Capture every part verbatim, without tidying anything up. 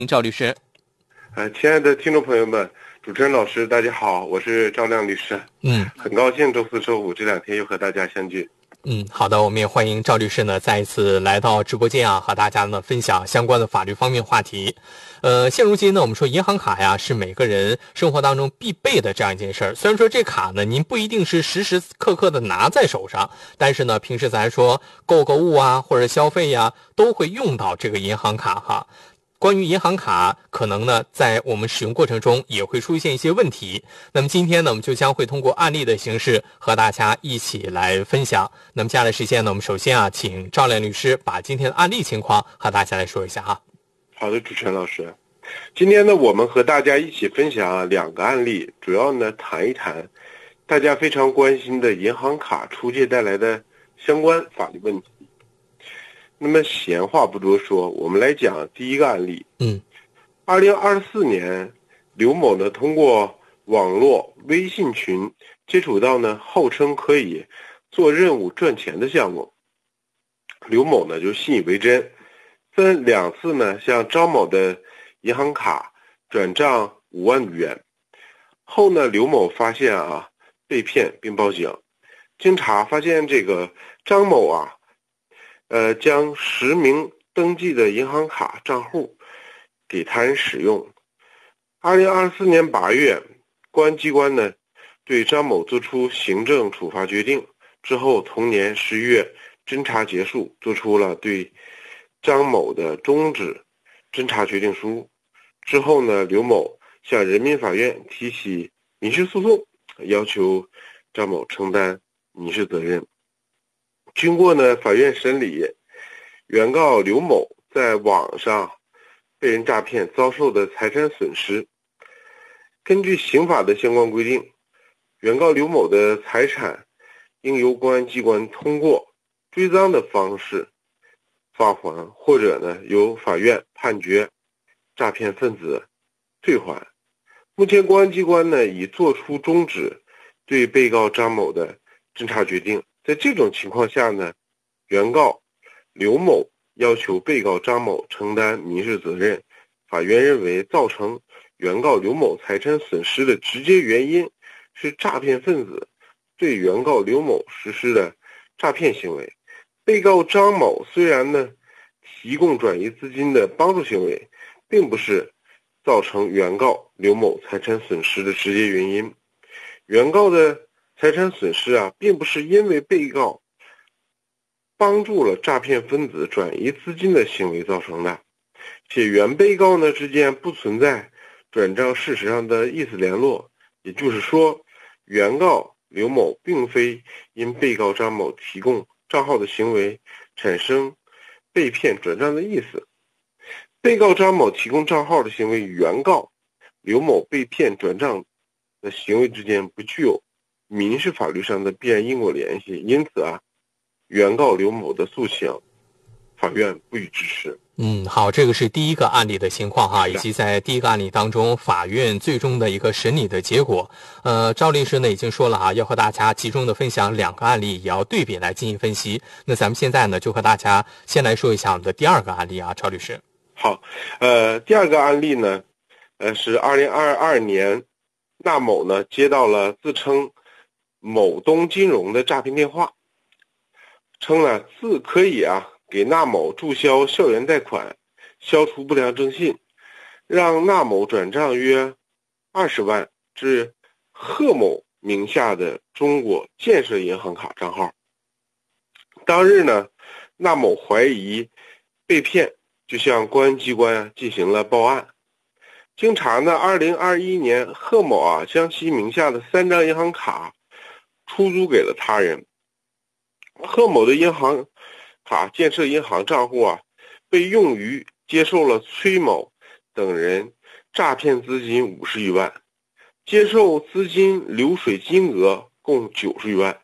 赵律师。 呃，亲爱的听众朋友们，主持人老师，大家好，我是赵亮律师。 嗯， 很高兴周四周五这两天又和大家相聚。 嗯，好的，我们也欢迎赵律师呢再一次来到直播间啊，和大家呢分享相关的法律方面话题。呃，现如今呢，我们说银行卡呀是每个人生活当中必备的这样一件事儿。虽然说这卡呢，您不一定是时时刻刻的拿在手上，但是呢，平时咱说购购物啊或者消费呀，都会用到这个银行卡哈。关于银行卡，可能呢，在我们使用过程中也会出现一些问题。那么今天呢，我们就将会通过案例的形式和大家一起来分享。那么接下来时间呢，我们首先啊，请赵亮律师把今天的案例情况和大家来说一下哈。 好的，主持人老师，今天呢，我们和大家一起分享啊两个案例，主要呢谈一谈大家非常关心的银行卡出借带来的相关法律问题。那么闲话不多说，我们来讲第一个案例。 嗯， 二零二四年，刘某呢通过网络微信群接触到呢号称可以做任务赚钱的项目，刘某呢就信以为真，分两次呢向张某的银行卡转账五万余元。后呢，刘某发现啊被骗并报警，经查发现这个张某啊。呃，将实名登记的银行卡账户给他人使用。二零二四年八月，公安机关呢对张某作出行政处罚决定之后，同年十月侦查结束，作出了对张某的终止侦查决定书。之后呢，刘某向人民法院提起民事诉讼，要求张某承担民事责任。经过呢法院审理，原告刘某在网上被人诈骗遭受的财产损失，根据刑法的相关规定，原告刘某的财产应由公安机关通过追赃的方式发还，或者呢由法院判决诈骗分子退还。目前公安机关呢已作出终止对被告张某的侦查决定。在这种情况下呢，原告刘某要求被告张某承担民事责任。法院认为，造成原告刘某财产损失的直接原因是诈骗分子对原告刘某实施的诈骗行为。被告张某虽然呢提供转移资金的帮助行为，并不是造成原告刘某财产损失的直接原因。原告的财产损失啊，并不是因为被告帮助了诈骗分子转移资金的行为造成的，且原被告呢之间不存在转账事实上的意思联络，也就是说，原告刘某并非因被告张某提供账号的行为产生被骗转账的意思。被告张某提供账号的行为与原告刘某被骗转账的行为之间不具有民事法律上的必然因果联系，因此啊，原告刘某的诉请，法院不予支持。 嗯，好，这个是第一个案例的情况哈，以及在第一个案例当中，法院最终的一个审理的结果。呃，赵律师呢已经说了啊，要和大家集中的分享两个案例，也要对比来进行分析。那咱们现在呢，就和大家先来说一下我们的第二个案例啊，赵律师。 好，呃，第二个案例呢，呃，是二零二二年，那某呢接到了自称某东金融的诈骗电话，称呢自可以啊给那某注销校园贷款，消除不良征信，让那某转账约二十万至贺某名下的中国建设银行卡账号。当日呢，那某怀疑被骗，就向公安机关啊进行了报案。经查呢，二零二一年贺某啊将其名下的三张银行卡出租给了他人。贺某的银行卡建设银行账户啊被用于接受了崔某等人诈骗资金五十余万，接受资金流水金额共九十余万。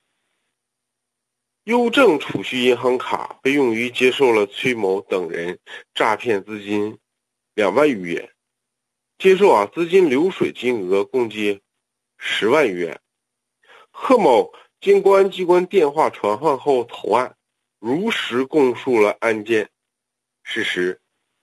邮政储蓄银行卡被用于接受了崔某等人诈骗资金两万余元，接受啊资金流水金额共计十万余元。贺某经公安机关电话传唤后投案，如实供述了案件事实。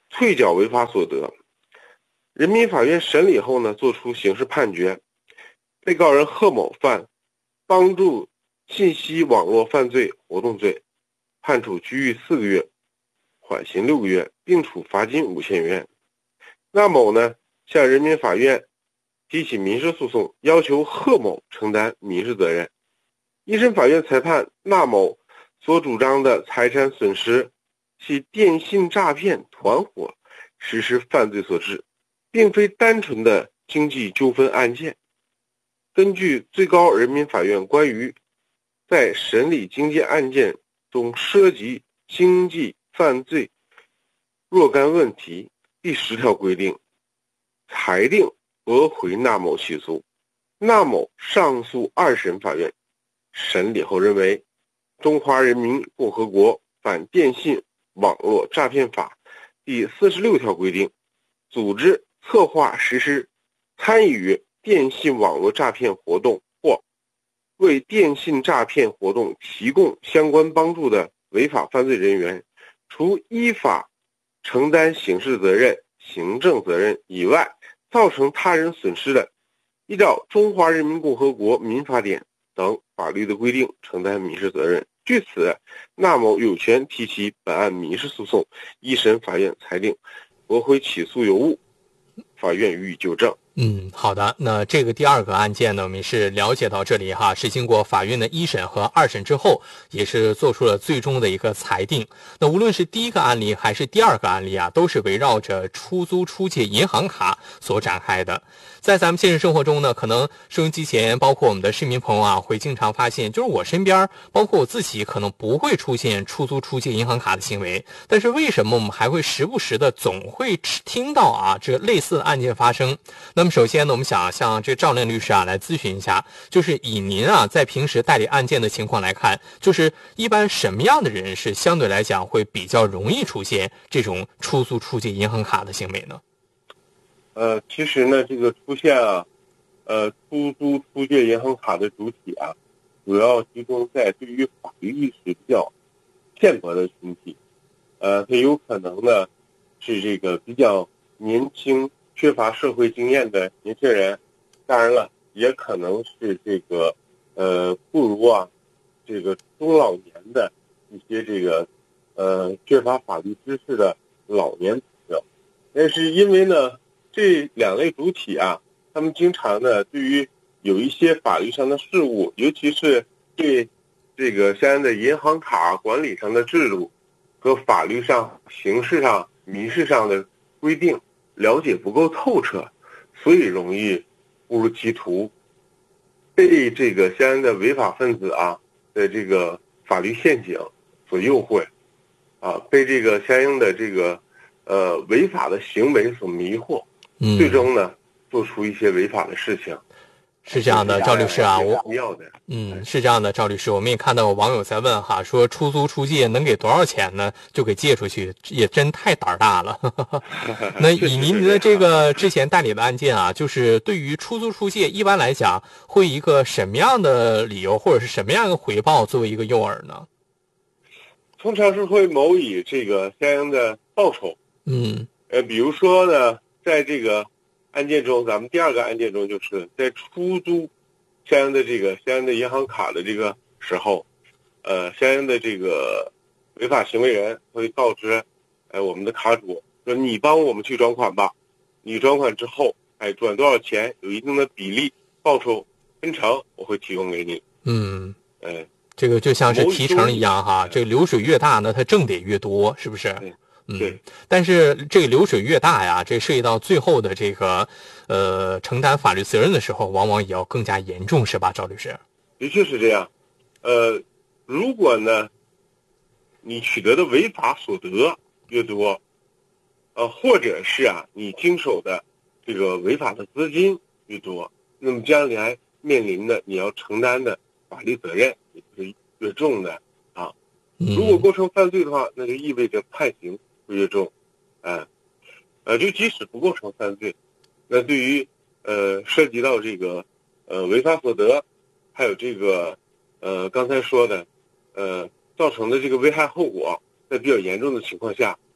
退缴违法所得。人民法院审理后呢，作出刑事判决，被告人贺某犯帮助信息网络犯罪活动罪，判处拘役四个月，缓刑六个月，并处罚金五千元。那某呢，向人民法院提起民事诉讼，要求贺某承担民事责任。一审法院裁判那某所主张的财产损失系电信诈骗团伙实施犯罪所致，并非单纯的经济纠纷案件。根据最高人民法院关于在审理经济案件中涉及经济犯罪若干问题第十条规定，裁定驳回那某起诉。那某上诉二审法院审理后认为，中华人民共和国反电信网络诈骗法第四十六条规定，组织、策划、实施、参与电信网络诈骗活动或为电信诈骗活动提供相关帮助的违法犯罪人员，除依法承担刑事责任、行政责任以外，造成他人损失的，依照《中华人民共和国民法典》等法律的规定承担民事责任。据此，那某有权提起本案民事诉讼。一审法院裁定驳回起诉有误，法院予以纠正。 嗯，好的。那这个第二个案件呢，我们是了解到这里哈，是经过法院的一审和二审之后，也是做出了最终的一个裁定。那无论是第一个案例还是第二个案例啊，都是围绕着出租出借银行卡所展开的。在咱们现实生活中呢，可能收音机前包括我们的市民朋友啊，会经常发现，就是我身边包括我自己可能不会出现出租出借银行卡的行为，但是为什么我们还会时不时的总会听到啊这类似的案件发生？那么首先呢，我们想向这赵亮律师啊来咨询一下，就是以您啊在平时代理案件的情况来看，就是一般什么样的人是相对来讲会比较容易出现这种出租出借银行卡的行为呢？ 呃，其实呢，这个出现啊，呃，出租出借银行卡的主体啊，主要集中在对于法律意识比较浅薄的群体，呃，它有可能呢是这个比较年轻、缺乏社会经验的年轻人，当然了，也可能是这个呃不如啊这个中老年的一些这个呃缺乏法律知识的老年朋友。但是因为呢，这两类主体啊，他们经常呢对于有一些法律上的事务，尤其是对这个相应的银行卡管理上的制度和法律上、刑事上、民事上的规定了解不够透彻，所以容易误入歧途，被这个相应的违法分子啊的这个法律陷阱所诱惑，啊，被这个相应的这个呃违法的行为所迷惑， 嗯， 最终呢做出一些违法的事情。 是这样的，赵律师啊，我不要的， 嗯，是这样的，赵律师，我们也看到网友在问哈，说出租出借能给多少钱呢？就给借出去，也真太胆大了。那以您的这个之前代理的案件啊，就是对于出租出借，一般来讲会一个什么样的理由或者是什么样的回报作为一个诱饵呢？ 通常是会谋以这个相应的报酬。 嗯， 呃，比如说呢，在这个案件中，咱们第二个案件中，就是在出租相应的这个相应的银行卡的这个时候，呃，相应的这个违法行为人会告知，呃，我们的卡主说，你帮我们去转款吧，你转款之后，哎，转多少钱，有一定的比例报酬分成，我会提供给你。 嗯， 哎， 这个就像是提成一样哈，这个流水越大呢，它挣得越多，是不是？嗯， 对， 但是这个流水越大呀，这涉及到最后的这个呃承担法律责任的时候，往往也要更加严重，是吧，赵律师？ 的确是这样。呃，如果呢，你取得的违法所得越多，呃，或者是啊，你经手的这个违法的资金越多，那么将来面临的你要承担的法律责任也是越重的啊。如果构成犯罪的话，那就意味着判刑会越重，啊，呃，就即使不构成犯罪，那对于呃涉及到这个呃违法所得，还有这个呃刚才说的呃造成的这个危害后果，在比较严重的情况下，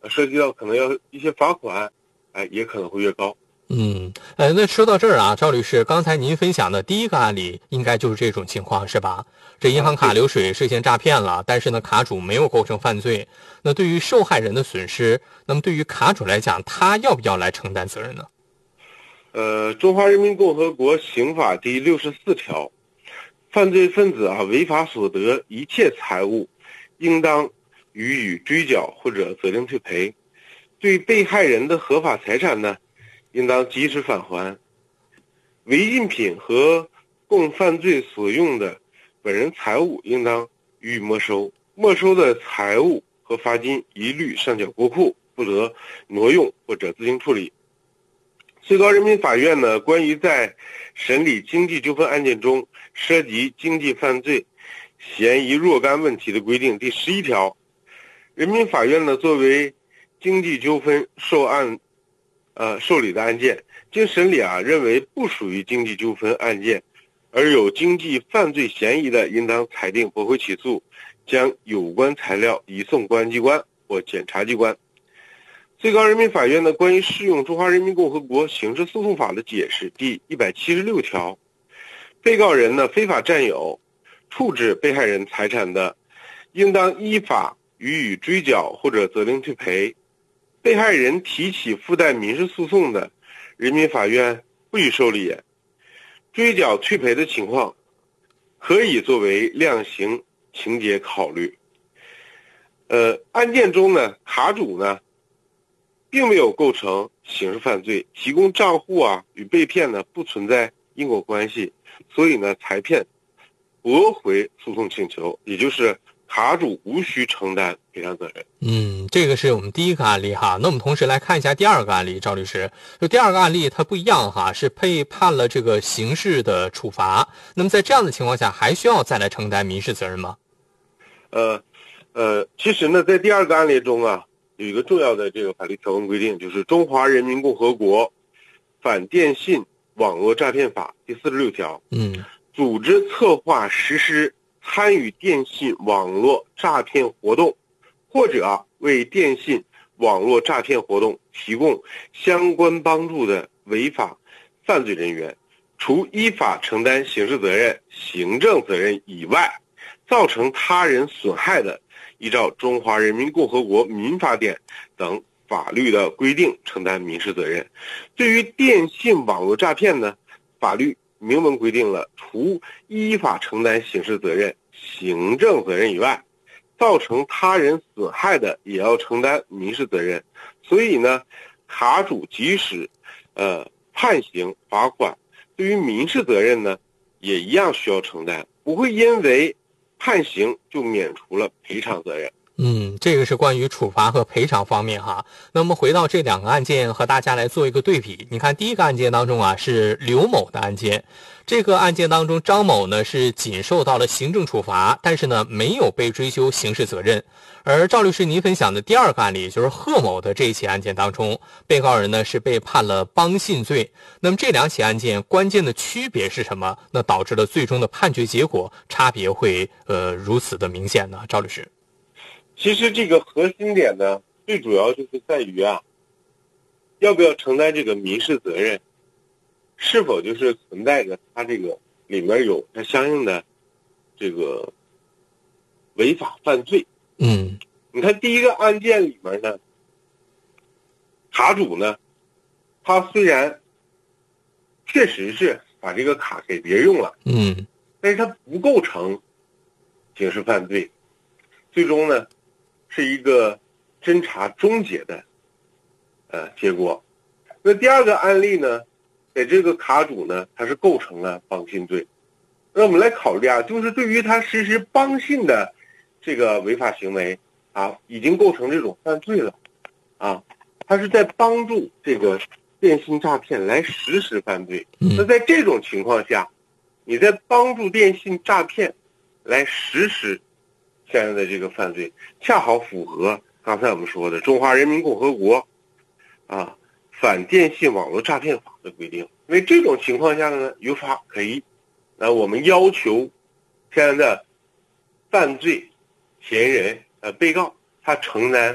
涉及到可能要一些罚款，哎，也可能会越高。 嗯，呃，那说到这儿啊，赵律师，刚才您分享的第一个案例应该就是这种情况，是吧？这银行卡流水涉嫌诈骗了，但是呢，卡主没有构成犯罪。那对于受害人的损失，那么对于卡主来讲，他要不要来承担责任呢？ 呃，中华人民共和国刑法第六十四条，犯罪分子啊违法所得一切财物，应当予以追缴或者责令退赔。对被害人的合法财产呢，应当及时返还。违禁品和供犯罪所用的本人财物应当予以没收，没收的财物和罚金一律上缴国库，不得挪用或者自行处理。最高人民法院呢，关于在审理经济纠纷案件中涉及经济犯罪嫌疑若干问题的规定第十一条，人民法院呢作为经济纠纷受案呃受理的案件，经审理啊认为不属于经济纠纷案件而有经济犯罪嫌疑的，应当裁定驳回起诉，将有关材料移送公安机关或检察机关。最高人民法院呢关于适用中华人民共和国刑事诉讼法的解释第一百七十六条，被告人呢非法占有、处置被害人财产的，应当依法予以追缴或者责令退赔。被害人提起附带民事诉讼的，人民法院不予受理。追缴退赔的情况可以作为量刑情节考虑。呃，案件中呢，卡主呢并没有构成刑事犯罪，提供账户啊与被骗呢不存在因果关系，所以呢裁骗驳回诉讼请求，也就是卡主无需承担赔偿责任。 嗯，这个是我们第一个案例哈。那我们同时来看一下第二个案例，赵律师，就第二个案例它不一样哈，是被判了这个刑事的处罚。那么在这样的情况下，还需要再来承担民事责任吗？ 呃，呃，其实呢，在第二个案例中啊，有一个重要的这个法律条文规定，就是《中华人民共和国反电信网络诈骗法》第四十六条。 嗯， 组织、策划、实施、参与电信网络诈骗活动，或者为电信网络诈骗活动提供相关帮助的违法犯罪人员，除依法承担刑事责任、行政责任以外，造成他人损害的，依照《中华人民共和国民法典》等法律的规定承担民事责任。对于电信网络诈骗呢，法律明文规定了，除依法承担刑事责任、行政责任以外，造成他人损害的也要承担民事责任。所以呢，卡主即使呃判刑罚款，对于民事责任呢也一样需要承担，不会因为判刑就免除了赔偿责任。 嗯，这个是关于处罚和赔偿方面哈。那么回到这两个案件，和大家来做一个对比。你看第一个案件当中啊，是刘某的案件。这个案件当中，张某呢是仅受到了行政处罚，但是呢没有被追究刑事责任。而赵律师您分享的第二个案例，就是贺某的这一起案件当中，被告人呢是被判了帮信罪。那么这两起案件关键的区别是什么？那导致了最终的判决结果差别会呃如此的明显呢？赵律师。 其实这个核心点呢，最主要就是在于啊，要不要承担这个民事责任，是否就是存在着它这个里面有它相应的这个违法犯罪。 嗯， 你看第一个案件里面呢，卡主呢，他虽然确实是把这个卡给别人用了， 嗯， 但是他不构成刑事犯罪，最终呢是一个侦查终结的呃结果。那第二个案例呢，在这个卡主呢，他是构成了帮信罪。那我们来考虑啊，就是对于他实施帮信的这个违法行为啊，已经构成这种犯罪了啊，他是在帮助这个电信诈骗来实施犯罪。那在这种情况下，你在帮助电信诈骗来实施相应的这个犯罪，恰好符合刚才我们说的《中华人民共和国啊反电信网络诈骗法》的规定。因为这种情况下呢，有法可依。那我们要求相应的犯罪嫌疑人呃被告他承担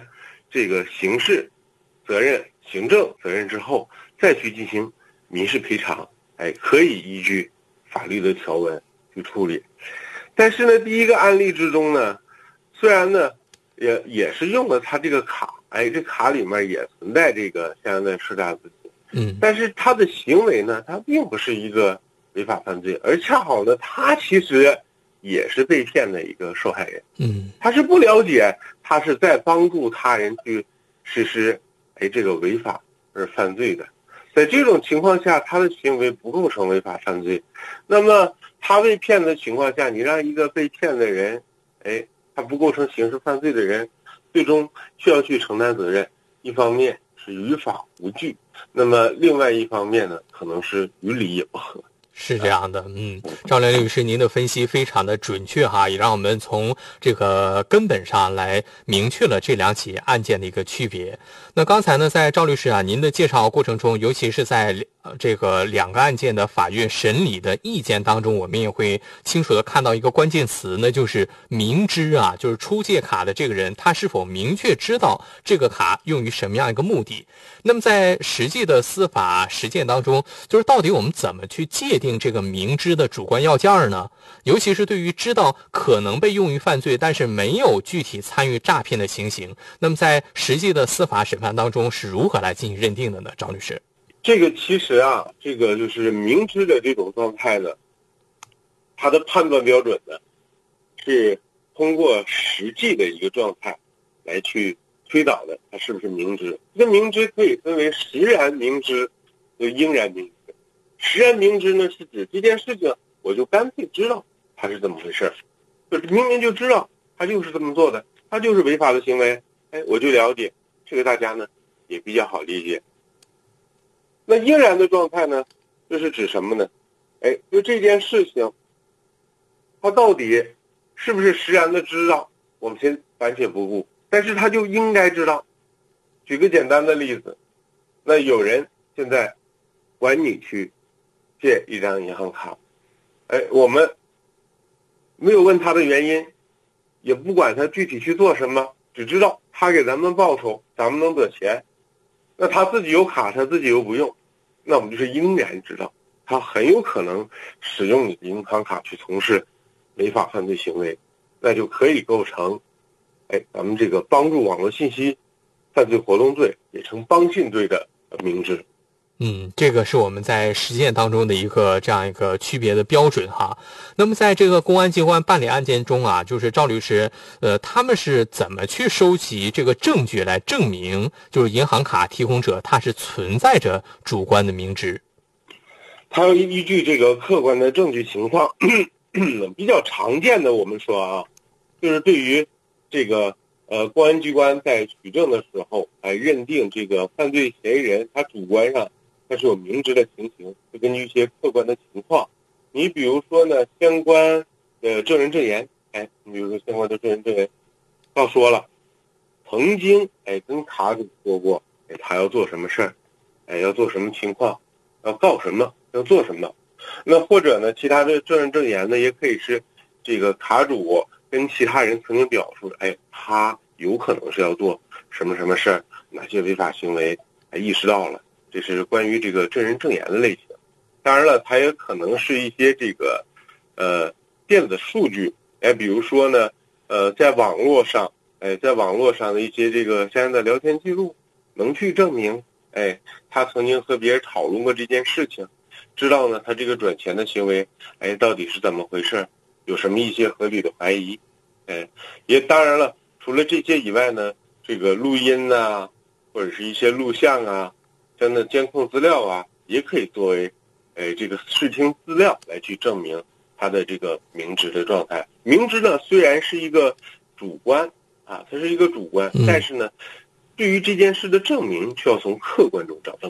这个刑事责任、行政责任之后，再去进行民事赔偿，哎，可以依据法律的条文去处理。但是呢，第一个案例之中呢，虽然呢也也是用了他这个卡，哎，这卡里面也存在这个相应的涉诈资金， 嗯， 但是他的行为呢，他并不是一个违法犯罪，而恰好呢，他其实也是被骗的一个受害人， 嗯， 他是不了解他是在帮助他人去实施哎这个违法而犯罪的。在这种情况下，他的行为不构成违法犯罪。那么他被骗的情况下，你让一个被骗的人，哎，他不构成刑事犯罪的人，最终需要去承担责任。一方面是于法无据，那么另外一方面呢，可能是于理也不合。 是这样的，嗯，赵亮律师，您的分析非常的准确哈，也让我们从这个根本上来明确了这两起案件的一个区别。那刚才呢，在赵律师啊，您的介绍过程中，尤其是在这个两个案件的法院审理的意见当中，我们也会清楚的看到一个关键词，那就是明知啊，就是出借卡的这个人，他是否明确知道这个卡用于什么样一个目的。那么在实际的司法实践当中，就是到底我们怎么去界定这个明知的主观要件呢？尤其是对于知道可能被用于犯罪，但是没有具体参与诈骗的情形，那么在实际的司法审判当中是如何来进行认定的呢？赵律师， 这个其实啊，这个就是明知的这种状态呢，它的判断标准呢，是通过实际的一个状态来去推导的，它是不是明知？这个明知可以分为实然明知和应然明知。实然明知呢，是指这件事情我就干脆知道它是怎么回事，就是明明就知道他就是这么做的，他就是违法的行为，哎，我就了解，这个大家呢也比较好理解。那应然的状态呢，这是指什么呢？哎，就这件事情，他到底是不是实然的知道，我们先暂且不顾，但是他就应该知道。举个简单的例子，那有人现在管你去借一张银行卡，哎，我们没有问他的原因，也不管他具体去做什么，只知道他给咱们报酬，咱们能得钱。那他自己有卡，他自己又不用，那我们就是应然知道他很有可能使用你的银行卡去从事违法犯罪行为，那就可以构成哎咱们这个帮助网络信息犯罪活动罪，也称帮信罪的明知。 嗯，这个是我们在实践当中的一个这样一个区别的标准哈。那么在这个公安机关办理案件中啊，就是赵律师，呃，他们是怎么去收集这个证据来证明，就是银行卡提供者他是存在着主观的明知？ 他要依据这个客观的证据情况，比较常见的我们说啊，就是对于这个呃公安机关在取证的时候，来认定这个犯罪嫌疑人他主观上他是有明知的情形，就根据一些客观的情况。你比如说呢，相关的证人证言，哎，你比如说相关的证人证言，告说了，曾经哎跟卡主说过，哎他要做什么事儿，哎要做什么情况，要告什么，要做什么。那或者呢，其他的证人证言呢，也可以是这个卡主跟其他人曾经表述，哎，他有可能是要做什么什么事儿，哪些违法行为，哎意识到了。这是关于这个证人证言的类型。当然了，它也可能是一些这个呃电子数据，哎，比如说呢，呃，在网络上，哎，在网络上的一些这个相应的聊天记录，能去证明，哎，他曾经和别人讨论过这件事情，知道呢他这个转钱的行为，哎，到底是怎么回事，有什么一些合理的怀疑，哎，也当然了，除了这些以外呢，这个录音啊，或者是一些录像啊。真的监控资料啊，也可以作为，呃，这个视听资料来去证明他的这个明知的状态。明知呢，虽然是一个主观啊，它是一个主观，但是呢，对于这件事的证明，却要从客观中找证据。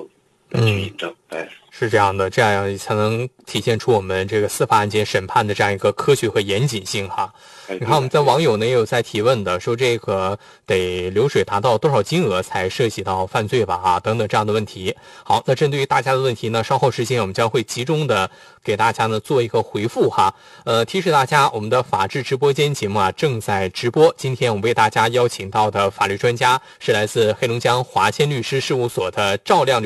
来去印证。哎、嗯， 是这样的，这样才能体现出我们这个司法案件审判的这样一个科学和严谨性哈。你看我们在网友呢也有在提问的，说这个得流水达到多少金额才涉及到犯罪吧啊等等这样的问题。好，那针对于大家的问题呢，稍后时间我们将会集中的给大家呢做一个回复哈。呃，提示大家，我们的法治直播间节目啊正在直播。今天我们为大家邀请到的法律专家是来自黑龙江华谦律师事务所的赵亮律师。